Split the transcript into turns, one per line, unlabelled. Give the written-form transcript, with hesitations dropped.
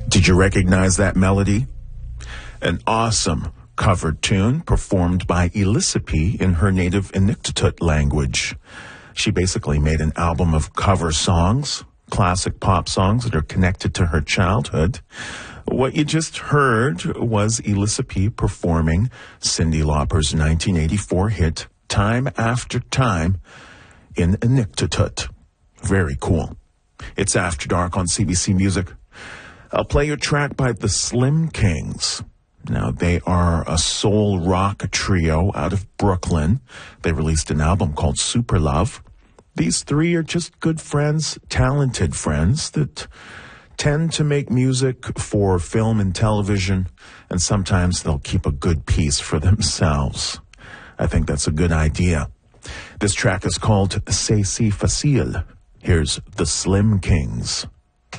Did you recognize that melody? An awesome cover tune performed by Elisapie in her native Inuktitut language. She basically made an album of cover songs, classic pop songs that are connected to her childhood. What you just heard was Elisapie performing Cyndi Lauper's 1984 hit, Time After Time, in Inuktitut. Very cool. It's After Dark on CBC Music. I'll play your track by the Slim Kings. Now, they are a soul rock trio out of Brooklyn. They released an album called Super Love. These three are just good friends, talented friends that tend to make music for film and television, and sometimes they'll keep a good piece for themselves. I think that's a good idea. This track is called C'est si facile. Here's the Slim Kings.